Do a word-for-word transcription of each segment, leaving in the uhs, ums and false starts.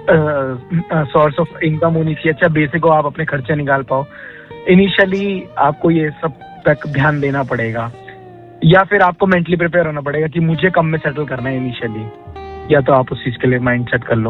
Source of income होनी चाहिए, अच्छा बेसिक हो, आप अपने खर्चे निकाल पाओ। इनिशियली आपको ये सब तक ध्यान देना पड़ेगा, या फिर आपको मेंटली प्रिपेयर होना पड़ेगा कि मुझे कम में सेटल करना है इनिशियली, या तो आप उस चीज के लिए माइंड सेट कर लो।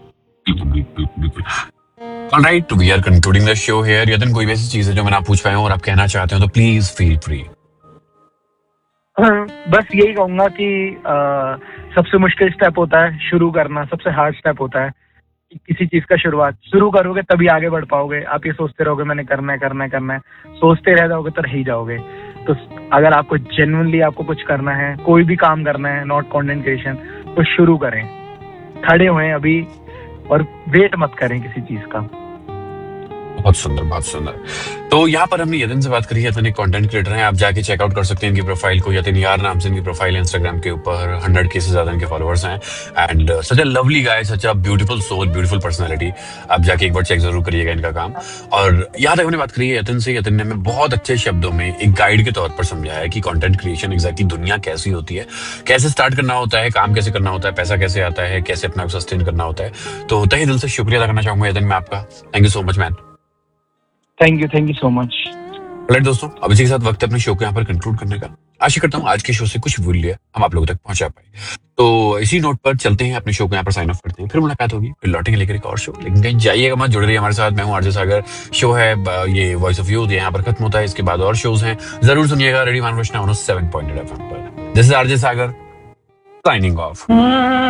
Alright, we are concluding the show here. यदि कोई ऐसी चीज है जो मैं ना पूछ पाया हूं और आप कहना चाहते हो तो प्लीज फील फ्री। हाँ, बस यही कहूंगा कि आ, सबसे मुश्किल स्टेप होता है शुरू करना, सबसे हार्ड स्टेप होता है कि किसी चीज का शुरुआत शुरू करोगे तभी आगे बढ़ पाओगे। आप ये सोचते रहोगे मैंने करना है करना है करना है, सोचते रह जाओगे तो रह ही जाओगे। तो अगर आपको जेन्युइनली आपको कुछ करना है, कोई भी काम करना है, नॉट कंटेंट क्रिएशन, तो शुरू करें, खड़े हुए अभी, और वेट मत करें किसी चीज का। बहुत सुंदर, बहुत सुंदर। तो यहाँ पर हमने यतिन से बात करी है। यतिन एक कंटेंट क्रिएटर हैं, आप जाके चेकआउट कर सकते हैं इनकी प्रोफाइल को। यतिन यार नाम से इनकी प्रोफाइल है इंस्टाग्राम के ऊपर, हंड्रेड के से ज्यादा इनके फॉलोअर्स हैं। And such a lovely guy, such a beautiful soul, beautiful personality. आप जाके एक बार चेक जरूर करिएगा इनका काम। और यहाँ तक हमने बात करी है यतिन से। यतिन ने हमें बहुत अच्छे शब्दों में एक गाइड के तौर पर समझाया है कि कंटेंट क्रिएशन एग्जैक्टली दुनिया कैसी होती है, कैसे स्टार्ट करना होता है, काम कैसे करना होता है, पैसा कैसे आता है, कैसे अपना सस्टेन करना होता है। तो तहे दिल से शुक्रिया अदा करना चाहूंगा यतिन मैं आपका। Thank you so much man. Thank you, thank you so much. Right दोस्तों, अब इसी के साथ वक्त है अपने शो को यहाँ पर कंक्लूड करने का। आशा करता हूँ आज के शो से कुछ मूल्य हम आप लोगों तक पहुंचा पाए। तो इसी नोट पर चलते हैं, अपने शो को यहाँ पर साइन ऑफ करते हैं। फिर मुलाकात होगी, फिर लौटेंगे लेकर एक और शो। लेकिन कहीं जाइएगा मत, जुड़ रही हमारे साथ। मैं हूँ आरजे सागर। शो है ये वॉइस ऑफ यूथ, यहाँ पर खत्म होता है। इसके बाद और शोज हैं, जरूर सुनिएगा radio मानवृष्णा seven point F M पर। This is RJ Sagar signing off.